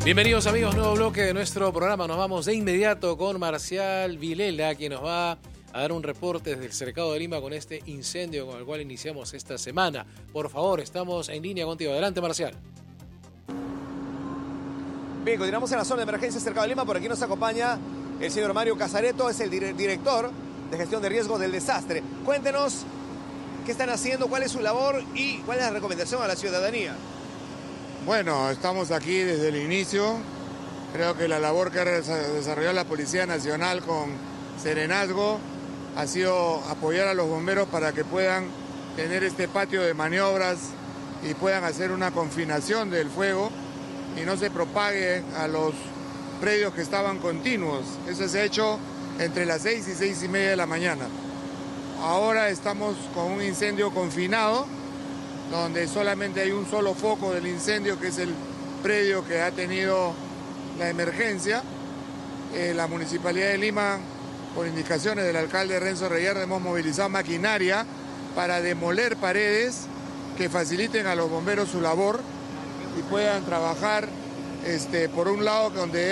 Bienvenidos amigos, nuevo bloque de nuestro programa. Nos vamos de inmediato con Marcial Vilela, quien nos va a dar un reporte desde el Cercado de Lima con este incendio con el cual iniciamos esta semana. Por favor, estamos en línea contigo. Adelante, Marcial. Bien, continuamos en la zona de emergencia Cercado de Lima. Por aquí nos acompaña el señor Mario Casareto, es el director de gestión de riesgo del desastre. Cuéntenos qué están haciendo, cuál es su labor y cuál es la recomendación a la ciudadanía. Bueno, estamos aquí desde el inicio. Creo que la labor que ha desarrollado la Policía Nacional con Serenazgo ha sido apoyar a los bomberos para que puedan tener este patio de maniobras y puedan hacer una confinación del fuego y no se propague a los predios que estaban continuos. Eso se ha hecho entre las 6 y 6:30 de la mañana. Ahora estamos con un incendio confinado, donde solamente hay un solo foco del incendio, que es el predio que ha tenido la emergencia. La Municipalidad de Lima, por indicaciones del alcalde Renzo Reguer, hemos movilizado maquinaria para demoler paredes que faciliten a los bomberos su labor y puedan trabajar por un lado donde